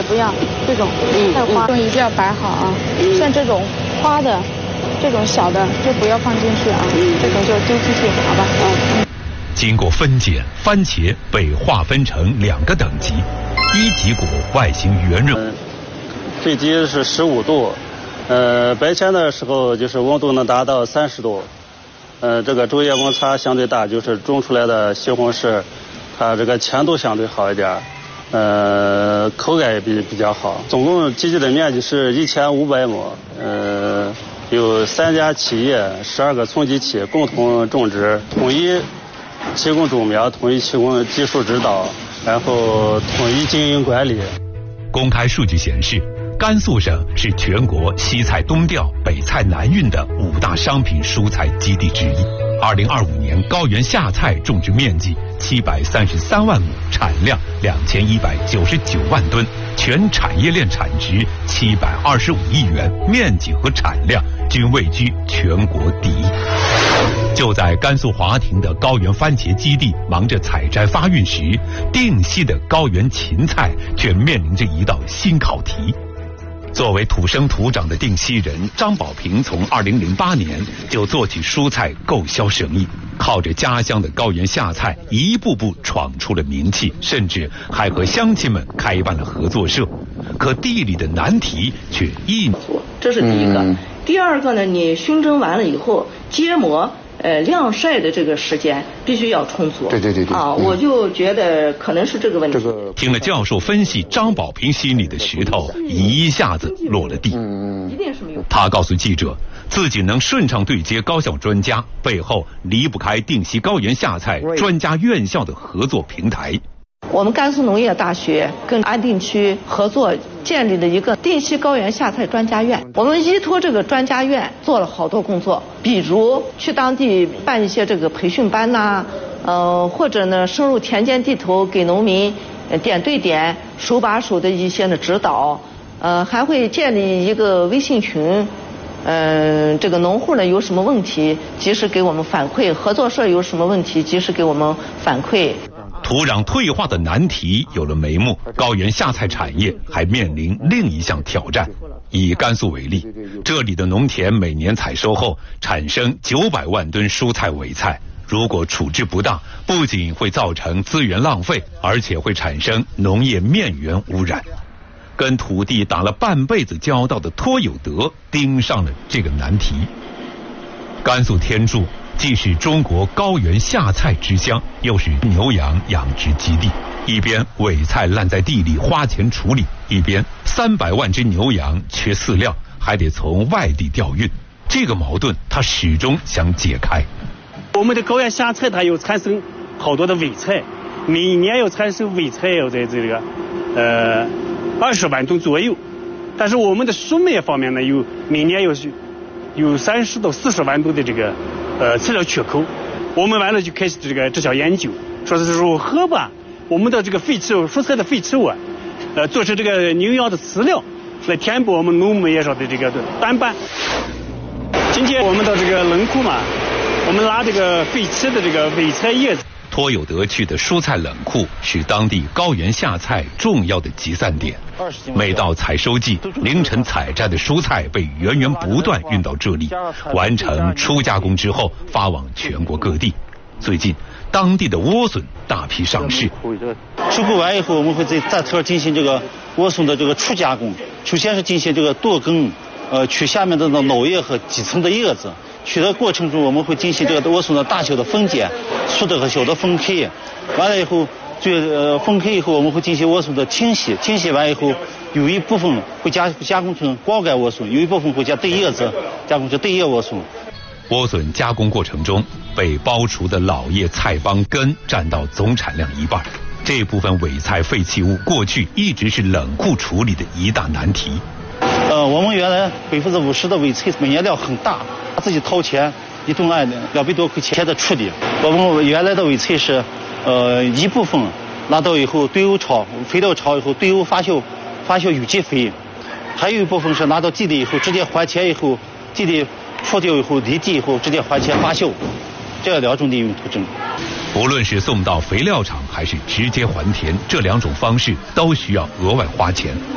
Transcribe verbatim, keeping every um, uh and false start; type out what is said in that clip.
不要这种菜花，嗯、一定要摆好啊。嗯、像这种花的，这种小的就不要放进去啊，嗯、这种就丢出去，好吧？嗯。 经过分拣，番茄被划分成两个等级，一级果外形圆润， 嗯、最低是十五度，呃，白天的时候就是温度能达到三十度，呃，这个昼夜温差相对大，就是种出来的西红柿，它这个甜度相对好一点，呃，口感也比比较好。总共基地的面积是一千五百亩，呃，有三家企业、十二个村集体共同种植，统一提供种苗，统一提供技术指导，然后统一经营管理。 公开数据显示，甘肃省是全国西菜东调、北菜南运的五大商品蔬菜基地之一。二零二五年高原夏菜种植面积七百三十三万亩，产量两千一百九十九万吨，全产业链产值七百二十五亿元，面积和产量均位居全国第一。就在甘肃华亭的高原番茄基地忙着采摘发运时，定西的高原芹菜却面临着一道新考题。作为土生土长的定西人，张宝平从二零零八年就做起蔬菜购销生意，靠着家乡的高原夏菜，一步步闯出了名气，甚至还和乡亲们开办了合作社。可地里的难题却一这是第一个。嗯、第二个呢，你熏蒸完了以后，结膜。呃，晾晒的这个时间必须要充足。 对对对对。 啊，嗯、我就觉得可能是这个问题。这个听了教授分析，张宝平心里的石头一下子落了地。 嗯，一定是没有。 他告诉记者，自己能顺畅对接高校专家，背后离不开定西高原夏菜专家院校的合作平台。 我们甘肃农业大学跟安定区合作建立了一个定西高原夏菜专家院，我们依托这个专家院做了好多工作，比如去当地办一些这个培训班呐、啊，呃，或者呢深入田间地头给农民点对点、手把手的一些的指导，呃，还会建立一个微信群。嗯、呃，这个农户呢有什么问题，及时给我们反馈；合作社有什么问题，及时给我们反馈。 土壤退化的难题有了眉目，高原夏菜产业还面临另一项挑战。以甘肃为例，这里的农田每年采收后产生九百万吨蔬菜伪菜，如果处置不当，不仅会造成资源浪费，而且会产生农业面源污染。跟土地打了半辈子交道的托有德盯上了这个难题。甘肃天柱既是中国高原夏菜之乡，又是牛羊养殖基地，一边伪菜烂在地里花钱处理，一边三百万只牛羊缺饲料，还得从外地调运。这个矛盾他始终想解开。 我们的高原夏菜它又产生好多的伪菜，每一年要产生伪菜要在这个呃二十万吨左右，但是我们的树苗方面呢，有每年有有三十到四十万吨的这个呃饲料缺口。我们完了就开始这个这项研究，说是如何把我们的这个废弃物蔬菜的废弃物啊，呃做成这个牛羊的饲料，来填补我们农牧业上的这个短板。今天我们到这个冷库嘛，我们拿这个废弃的这个伪菜叶子。 托有德去的蔬菜冷库是当地高原夏菜重要的集散点。每到采收季，凌晨采摘的蔬菜被源源不断运到这里，完成初加工之后发往全国各地。最近，当地的莴笋大批上市。 收购完以后，我们会在在这进行这个莴笋的这个初加工。首先是进行这个剁根，呃，取下面的脑叶和底层的叶子。取的过程中，我们会进行这个莴笋的大小的分解，粗的和小的分开。完了以后，就呃分开以后，我们会进行莴笋的清洗。清洗完以后，有一部分会加加工成光杆莴笋，有一部分会加对叶子，加工成对叶莴笋。 莴笋加工过程中，被剥除的老叶菜帮根占到总产量一半。这部分伪菜废弃物过去一直是冷库处理的一大难题。 呃，我们原来百分之五十的伪菜每年量很大，自己掏钱一吨按两百多块钱的处理。我们原来的伪菜是，呃，一部分拿到以后堆油厂肥料厂以后堆油发酵，发酵有机肥，还有一部分是拿到地里以后直接还钱以后，地里除掉以后离地以后直接还钱发酵，这两种利用途径。 无论是送到肥料厂还是直接还田，这两种方式都需要额外花钱。